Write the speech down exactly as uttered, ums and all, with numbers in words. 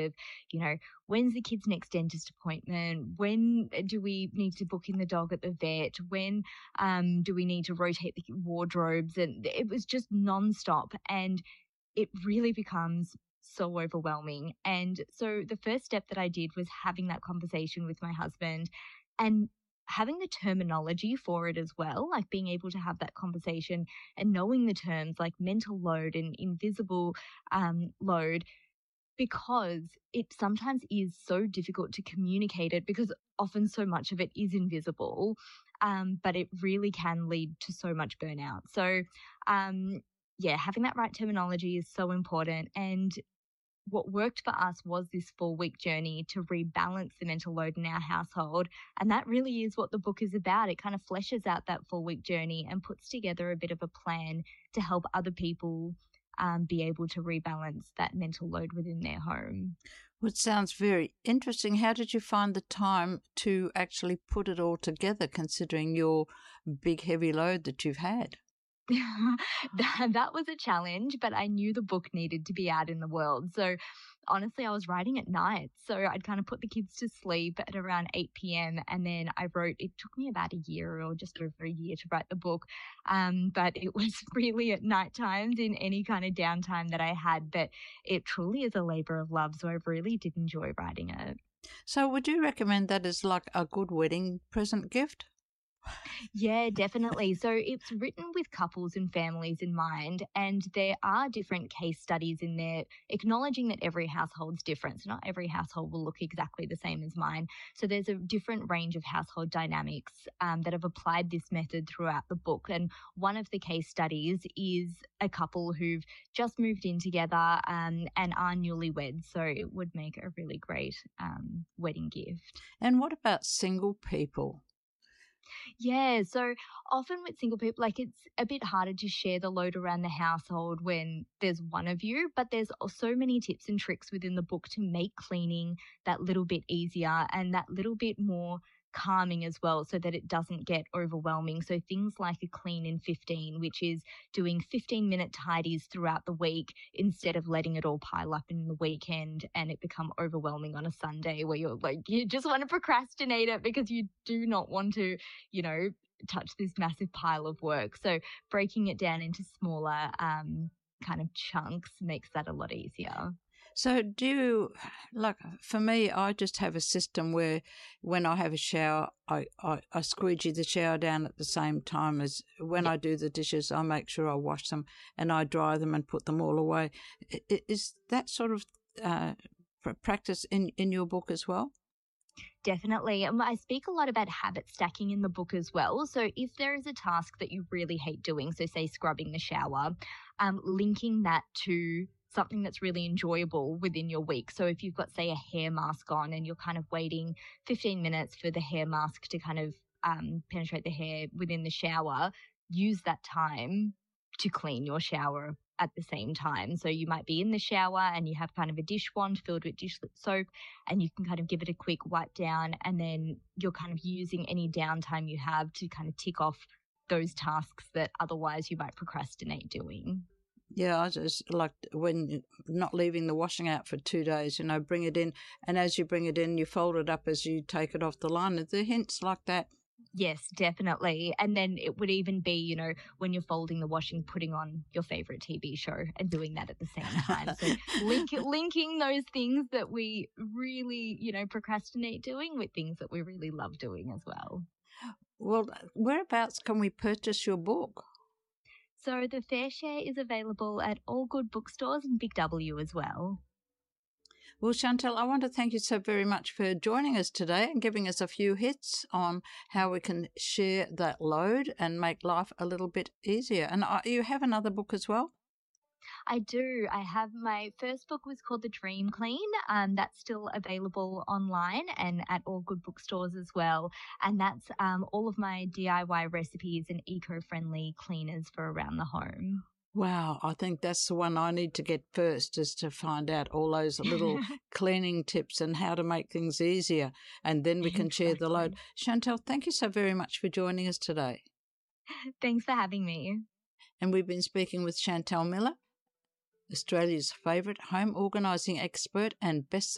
with, you know, when's the kid's next dentist appointment? When do we need to book in the dog at the vet? When um, do we need to rotate the wardrobes? And it was just nonstop. And it really becomes so overwhelming. And so the first step that I did was having that conversation with my husband and having the terminology for it as well, like being able to have that conversation and knowing the terms like mental load and invisible um, load, because it sometimes is so difficult to communicate it because often so much of it is invisible, um, but it really can lead to so much burnout. So, um, yeah, having that right terminology is so important. And what worked for us was this four-week journey to rebalance the mental load in our household. And that really is what the book is about. It kind of fleshes out that four-week journey and puts together a bit of a plan to help other people um, be able to rebalance that mental load within their home. Well, it sounds very interesting. How did you find the time to actually put it all together, considering your big, heavy load that you've had? that, that was a challenge, but I knew the book needed to be out in the world. So honestly, I was writing at night. So I'd kind of put the kids to sleep at around eight p.m. And then I wrote, it took me about a year or just over a year to write the book. Um, but it was really at night times in any kind of downtime that I had. But it truly is a labor of love. So I really did enjoy writing it. So would you recommend that as like a good wedding present gift? Yeah, definitely. So it's written with couples and families in mind, and there are different case studies in there acknowledging that every household's different. So not every household will look exactly the same as mine. So there's a different range of household dynamics um, that have applied this method throughout the book. And one of the case studies is a couple who've just moved in together um, and are newlyweds. So it would make a really great um, wedding gift. And what about single people? Yeah, so often with single people, like it's a bit harder to share the load around the household when there's one of you, but there's so many tips and tricks within the book to make cleaning that little bit easier and that little bit more calming as well, so that it doesn't get overwhelming. So things like a clean in fifteen, which is doing fifteen minute tidies throughout the week instead of letting it all pile up in the weekend and it become overwhelming on a Sunday where you're like, you just want to procrastinate it because you do not want to, you know, touch this massive pile of work. So breaking it down into smaller um, kind of chunks makes that a lot easier. So do you, like for me, I just have a system where when I have a shower, I, I, I squeegee the shower down at the same time as when Yeah. I do the dishes, I make sure I wash them and I dry them and put them all away. I- Is that sort of uh, practice in, in your book as well? Definitely. Um, I speak a lot about habit stacking in the book as well. So if there is a task that you really hate doing, so say scrubbing the shower, um, linking that to something that's really enjoyable within your week. So if you've got, say, a hair mask on and you're kind of waiting fifteen minutes for the hair mask to kind of um, penetrate the hair within the shower, use that time to clean your shower at the same time. So you might be in the shower and you have kind of a dish wand filled with dish soap and you can kind of give it a quick wipe down, and then you're kind of using any downtime you have to kind of tick off those tasks that otherwise you might procrastinate doing. Yeah, I just like when not leaving the washing out for two days, you know, bring it in. And as you bring it in, you fold it up as you take it off the line. Are there hints like that? Yes, definitely. And then it would even be, you know, when you're folding the washing, putting on your favorite T V show and doing that at the same time. So link, linking those things that we really, you know, procrastinate doing with things that we really love doing as well. Well, whereabouts can we purchase your book? So the Fair Share is available at all good bookstores and Big W as well. Well, Chantel, I want to thank you so very much for joining us today and giving us a few hits on how we can share that load and make life a little bit easier. And uh, you have another book as well? I do. I have my first book was called The Dream Clean. Um, that's still available online and at all good bookstores as well. And that's um, all of my D I Y recipes and eco-friendly cleaners for around the home. Wow, I think that's the one I need to get first, is to find out all those little cleaning tips and how to make things easier, and then we can Exactly. share the load. Chantel, thank you so very much for joining us today. Thanks for having me. And we've been speaking with Chantel Miller, Australia's favourite home organising expert and best